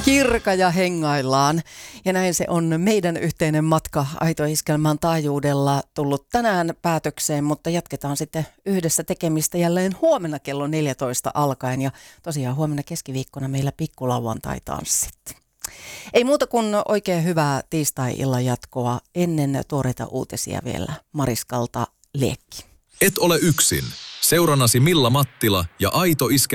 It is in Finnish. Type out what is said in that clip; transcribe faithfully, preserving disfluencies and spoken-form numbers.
Kirka ja hengaillaan. Ja näin se on meidän yhteinen matka Aito Iskelmän taajuudella tullut tänään päätökseen, mutta jatketaan sitten yhdessä tekemistä jälleen huomenna kello neljätoista alkaen. Ja tosiaan huomenna keskiviikkona meillä pikkulauantai-tanssit. Ei muuta kuin oikein hyvää tiistai-illan jatkoa ennen tuoreita uutisia vielä Mariskalta Liekki. Et ole yksin. Seurannasi Milla Mattila ja Aito Iskelmä